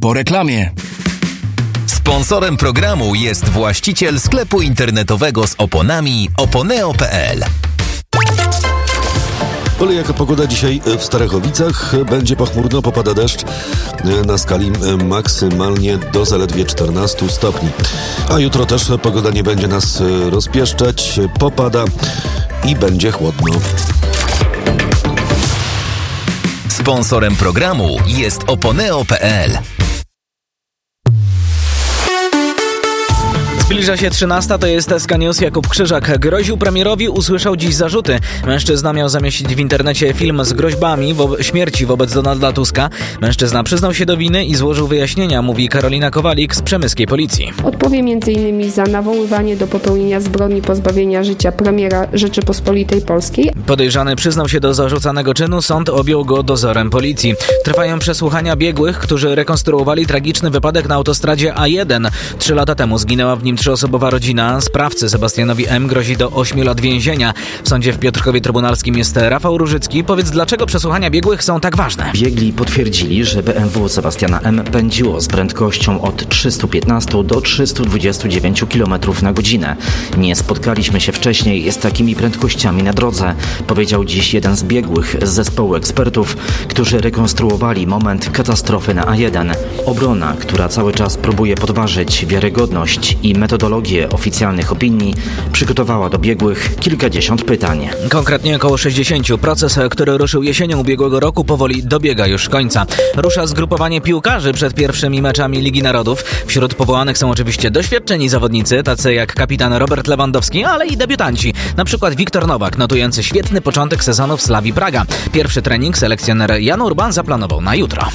po reklamie. Sponsorem programu jest właściciel sklepu internetowego z oponami oponeo.pl. Ale jaka pogoda dzisiaj w Starachowicach? Będzie pochmurno, popada deszcz na skali maksymalnie do zaledwie 14 stopni. A jutro też pogoda nie będzie nas rozpieszczać, popada i będzie chłodno. Sponsorem programu jest oponeo.pl. Zbliża się 13, to jest SK News. Jakub Krzyżak groził premierowi, usłyszał dziś zarzuty. Mężczyzna miał zamieścić w internecie film z groźbami śmierci wobec Donalda Tuska. Mężczyzna przyznał się do winy i złożył wyjaśnienia, mówi Karolina Kowalik z przemyskiej policji. Odpowie m.in. za nawoływanie do popełnienia zbrodni pozbawienia życia premiera Rzeczypospolitej Polskiej. Podejrzany przyznał się do zarzucanego czynu, sąd objął go dozorem policji. Trwają przesłuchania biegłych, którzy rekonstruowali tragiczny wypadek na autostradzie A1. 3 lata temu zginęła w nim 3-osobowa rodzina. Sprawcy Sebastianowi M. grozi do 8 lat więzienia. W sądzie w Piotrkowie Trybunalskim jest Rafał Różycki. Powiedz, dlaczego przesłuchania biegłych są tak ważne? Biegli potwierdzili, że BMW Sebastiana M. pędziło z prędkością od 315 do 329 km na godzinę. Nie spotkaliśmy się wcześniej z takimi prędkościami na drodze, powiedział dziś jeden z biegłych z zespołu ekspertów, którzy rekonstruowali moment katastrofy na A1. Obrona, która cały czas próbuje podważyć wiarygodność i metodologię oficjalnych opinii, przygotowała do biegłych kilkadziesiąt pytań. Konkretnie około 60. Proces, który ruszył jesienią ubiegłego roku, powoli dobiega już końca. Rusza zgrupowanie piłkarzy przed pierwszymi meczami Ligi Narodów. Wśród powołanych są oczywiście doświadczeni zawodnicy, tacy jak kapitan Robert Lewandowski, ale i debiutanci. Na przykład Wiktor Nowak, notujący świetny początek sezonu w Slavii Praga. Pierwszy trening selekcjoner Jan Urban zaplanował na jutro.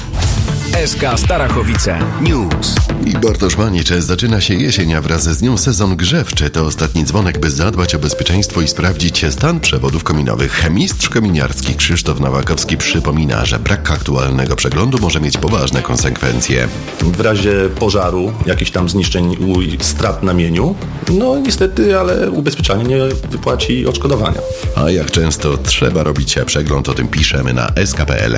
SK Starachowice News. I Bartosz Manicz, zaczyna się jesień, a wraz z nią sezon grzewczy. To ostatni dzwonek, by zadbać o bezpieczeństwo i sprawdzić stan przewodów kominowych. Mistrz kominiarski Krzysztof Nowakowski przypomina, że brak aktualnego przeglądu może mieć poważne konsekwencje. W razie pożaru, jakichś tam zniszczeń, strat na mieniu, no niestety, ale ubezpieczenie nie wypłaci odszkodowania. A jak często trzeba robić przegląd, o tym piszemy na sk.pl.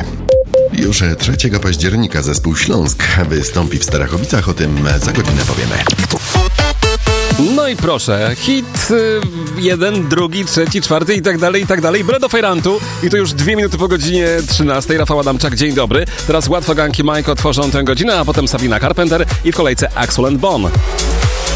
Już 3 października zespół Śląsk wystąpi w Starachowicach, o tym za godzinę powiemy. No i proszę, hit 1, 2, 3, 4 i tak dalej, Bredo Fejrantu i to już 2 minuty po godzinie 13. Rafał Adamczak, dzień dobry. Teraz Łatwoganki Majko tworzą tę godzinę, a potem Sabina Carpenter i w kolejce Axel & Bon.